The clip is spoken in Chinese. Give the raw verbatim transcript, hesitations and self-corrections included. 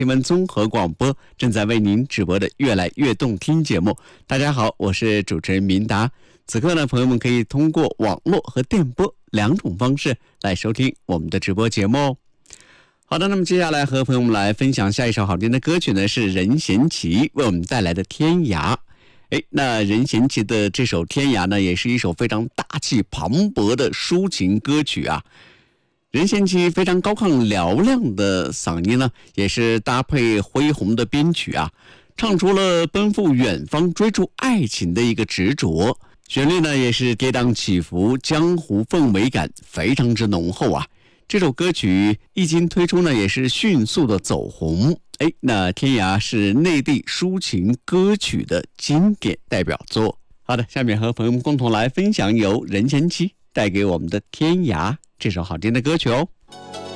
新闻综合广播正在为您直播的越来越动听节目。大家好，我是主持人明达。此刻呢，朋友们可以通过网络和电波两种方式来收听我们的直播节目哦。好的，那么接下来和朋友们来分享下一首好听的歌曲呢，是任贤齐为我们带来的《天涯》。哎，那任贤齐的这首《天涯》呢，也是一首非常大气磅礴的抒情歌曲啊。任贤齐非常高亢嘹亮的嗓音呢，也是搭配恢宏的编曲啊，唱出了奔赴远方追逐爱情的一个执着。旋律呢也是跌宕起伏，江湖氛围感非常之浓厚啊。这首歌曲一经推出呢，也是迅速的走红。哎，那《天涯》是内地抒情歌曲的经典代表作。好的，下面和朋友们共同来分享由任贤齐带给我们的《天涯》这首好听的歌曲哦。